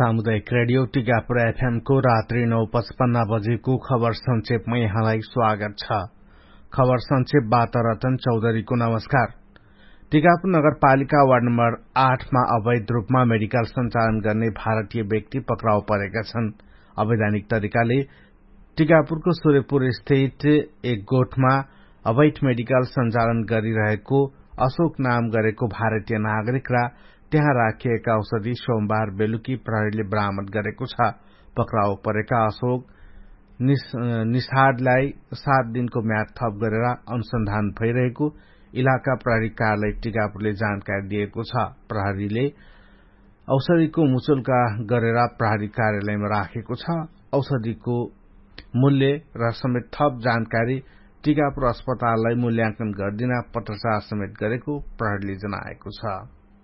सामुदायिक radio Tikapur FM को रात्रि 9:55 बजेको खबर संक्षेपमा यहाँलाई स्वागत छ। खबर संक्षेपबाट रतन चौधरीको नमस्कार। टिकापुर नगरपालिका वार्ड नम्बर 8 मा अवैध रूपमा मेडिकल सञ्चालन गर्ने भारतीय व्यक्ति पक्राउ परेका छन्। अवैधानिक तरिकाले टिकापुरको सूर्यपुर स्थित एक गोठमा अवैध मेडिकल सञ्चालन गरिरहेको अशोक नाम गरेको भारतीय नागरिक र त्यहाँ राखिएका औषधि सोमबार बेलुकी प्रहरीले बरामद गरेको छ। पक्राउ परेका अशोक निषादलाई 7 दिनको म्याद थप गरेर अनुसन्धान भइरहेको इलाका प्रहरी कार्यालय टिकापुरले जानकारी दिएको छ। प्रहरीले औषधिको मुचुल्का गरेर प्रहरी कार्यालयमा राखेको छ। औषधिको मूल्य र समेत थप जानकारी टिकापुर अस्पताललाई मूल्याङ्कन गर्दिन पत्रचार समेत गरेको प्रहरीले जनाएको छ।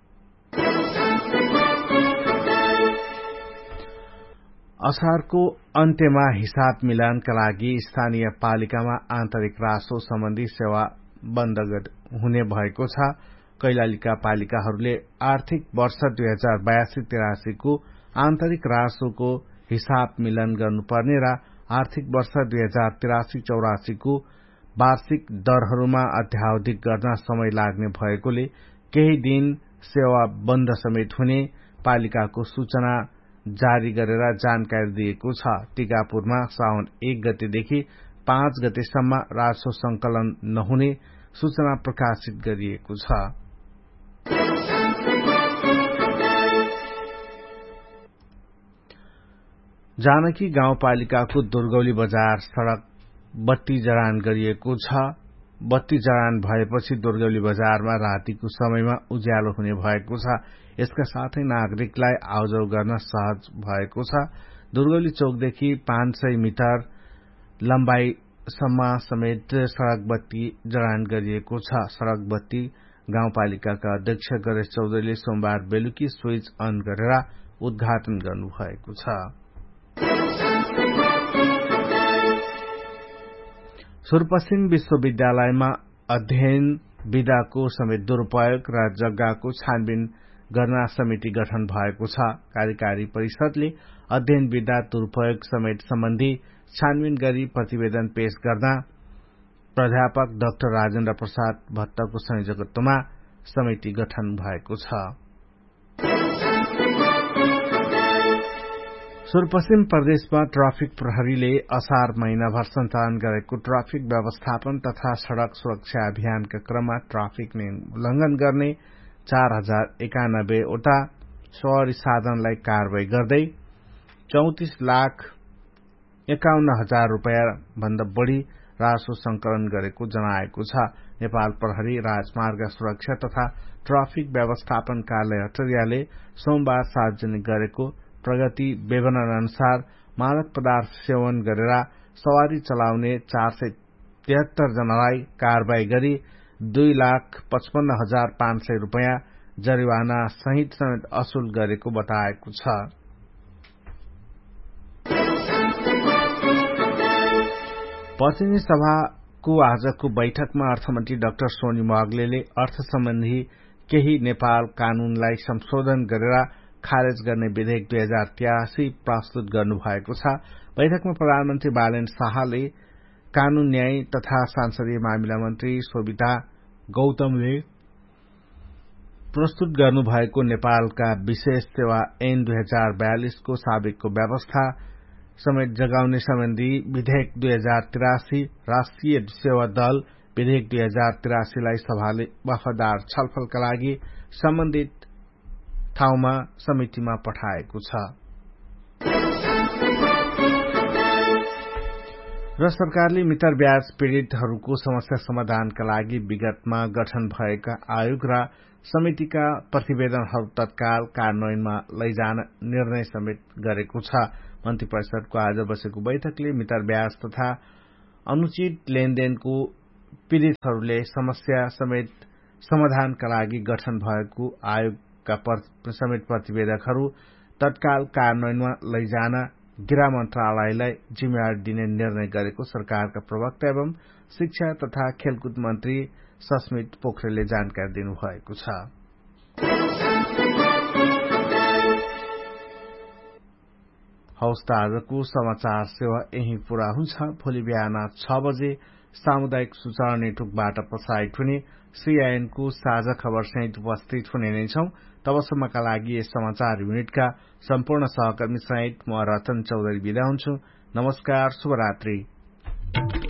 असारको अन्त्यमा हिसाब मिलानका लागि स्थानीय पालिकामा आन्तरिक रासो सम्बन्धी सेवा बन्द हुने भएको छ। कैलालीका पालिकाहरूले आर्थिक वर्ष 2082-83 को आन्तरिक रासोको हिसाब मिलन गर्नुपर्ने र आर्थिक वर्ष 2083-84 को वार्षिक दरहरूमा अध्यावधिक गर्न समय लाग्ने भएकोले केही दिन सेवा बन्द समेत हुने पालिकाको सूचना जारी गरेर जानकारी दिएको छ। टिकापुरमा साउन 1 गतेदेखि 5 गतेसम्म राजस्व संकलन नहुने सूचना प्रकाशित गरिएको छ। जानकी गाउँपालिकाको दुर्गौली बजार सड़क बत्ती जडान गरिएको छ। बत्ती जडान भएपछि दुर्गौली बजारमा रातिको समयमा उज्यालो हुने भएको छ। यसका साथै नागरिकलाई आउजाउ गर्न सहज भएको छ। दुर्गौली चौकदेखि 500 मिटर लम्बाईसम्म समेत सड़क बत्ती जडान गरिएको छ। सड़क बत्ती गाउँपालिकाका अध्यक्ष गणेश चौधरीले सोमबार बेलुकी स्विच अन गरेर उद्घाटन गर्नुभएको छ। सुदूरपश्चिम विश्वविद्यालयमा अध्ययन विधाको समेत दुरूपयोग र जग्गाको छानबिन गर्न समिति गठन भएको छ। कार्यकारी परिषदले अध्ययन विधा दुरूपयोग समेत सम्बन्धी छानबिन गरी प्रतिवेदन पेश गर्न प्राध्यापक डाक्टर राजेन्द्र प्रसाद भट्टको संयोजकत्वमा समिति गठन भएको छ। सुदूरपश्चिम प्रदेशमा ट्राफिक प्रहरीले असार महिनाभर सञ्चालन गरेको ट्राफिक व्यवस्थापन तथा सड़क सुरक्षा अभियानका क्रममा ट्राफिक नियम उल्लंघन गर्ने 4091 वटा सवारी साधनलाई कारवाही गर्दै 34,51,000 रूपियाँ भन्दा बढ़ी राजस्व संकलन गरेको जनाएको छ। नेपाल प्रहरी राजमार्ग सुरक्षा तथा ट्राफिक व्यवस्थापन कार्यालय अटरियाले सोमबार सार्वजनिक गरेको प्रगति विवरण अनुसार मादक पदार्थ सेवन गरेर सवारी चलाउने 473 जनालाई कारवाही गरी 2,55,500 रूपियाँ जरिवाना सहित समेत असुल गरेको बताएको छ। प्रतिनिधि सभाको आजको बैठकमा अर्थमन्त्री डाक्टर सोनिम वाग्लेले अर्थ सम्बन्धी केही नेपाल कानूनलाई संशोधन गरेर खारेज गर्ने विधेयक 2083 प्रस्तुत गर्नुभएको छ। बैठकमा प्रधानमन्त्री बालेन शाहले कानून न्याय तथा संसदीय मामिला मन्त्री शोभिता गौतमले प्रस्तुत गर्नुभएको नेपालका विशेष सेवा ऐन 2042 को साबिकको व्यवस्था समेत जगाउने सम्बन्धी विधेयक 2083 राष्ट्रिय सेवा दल विधेयक 2083 लाई सभाले वफादार छलफलका लागि सम्बन्धित ठाउँमा समितिमा पठाएको छ। र सरकारले मितर ब्याज पीड़ितहरूको समस्या समाधानका लागि विगतमा गठन भएका आयोग र समितिका प्रतिवेदनहरू तत्काल कार्यान्वयनमा लैजान निर्णय समेत गरेको छ। मन्त्री परिषदको आज बसेको बैठकले मितर ब्याज तथा अनुचित लेनदेनको पीड़ितहरूले समस्या समेत समाधानका लागि गठन भएको आयोगका समेत प्रतिवेदकहरू तत्काल कार्यान्वयनमा लैजान गृह मन्त्रालयलाई जिम्मेवारी दिने निर्णय गरेको सरकारका प्रवक्ता एवं शिक्षा तथा खेलकुद मन्त्री सस्मित पोखरेलले जानकारी दिनुभएको छ। हौस् त आजको समाचार सेवा यही पूरा हुन्छ। भोलि बिहान 6 बजे सामुदायिक सूचना नेटवर्कबाट प्रसारित हुने CIN को साझा खबर सहित उपस्थित हुने नै छौं। तबसम्मका लागि यस समाचार युनिटका सम्पूर्ण सहकर्मी सहित म रतन चौधरी बिदा हुन्छु। नमस्कार, शुभरात्रि।